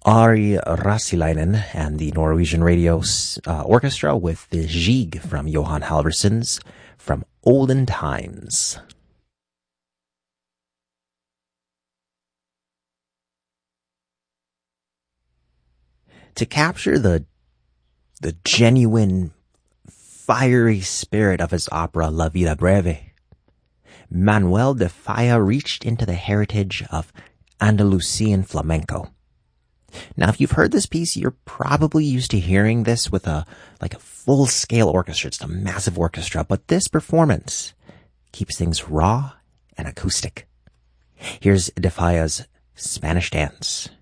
Ari Rasilainen and the Norwegian Radio Orchestra with the Jig from Johan Halvorsson's From Olden Times. To capture the genuine, fiery spirit of his opera La Vida Breve, Manuel de Falla reached into the heritage of Andalusian flamenco. Now, if you've heard this piece, you're probably used to hearing this with a full-scale orchestra. It's a massive orchestra, but this performance keeps things raw and acoustic. Here's de Falla's Spanish Dance.